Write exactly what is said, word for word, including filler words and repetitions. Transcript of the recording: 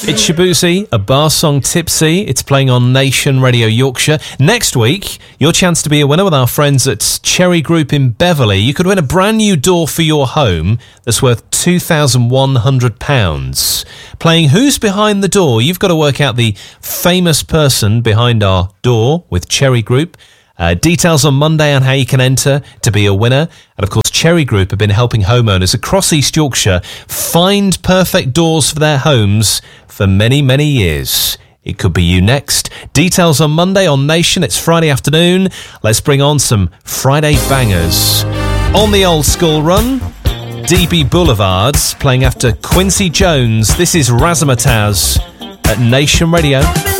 It's Shabuzi, a bar song Tipsy. It's playing on Nation Radio Yorkshire. Next week, your chance to be a winner with our friends at Cherry Group in Beverley. You could win a brand new door for your home that's worth two thousand one hundred pounds. Playing Who's Behind the Door, you've got to work out the famous person behind our door with Cherry Group. Uh, details on Monday on how you can enter to be a winner. And of course, Cherry Group have been helping homeowners across East Yorkshire find perfect doors for their homes for many, many years. It could be you next. Details on Monday on Nation. It's Friday afternoon. Let's bring on some Friday bangers. On the old school run, D B Boulevards playing after Quincy Jones. This is Razzmatazz at Nation Radio.